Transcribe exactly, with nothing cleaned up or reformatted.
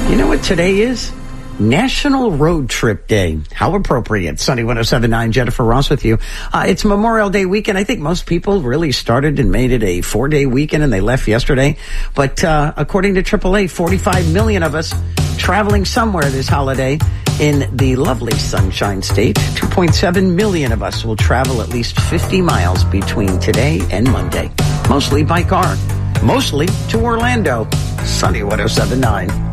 You know what today is? National Road Trip Day. How appropriate. Sunny one oh seven point nine, Jennifer Ross with you. Uh, it's Memorial Day weekend. I think most people really started and made it a four-day weekend, and they left yesterday. But uh, according to triple A, forty-five million of us traveling somewhere this holiday in the lovely Sunshine State. two point seven million of us will travel at least fifty miles between today and Monday, mostly by car, mostly to Orlando. Sunny one oh seven point nine.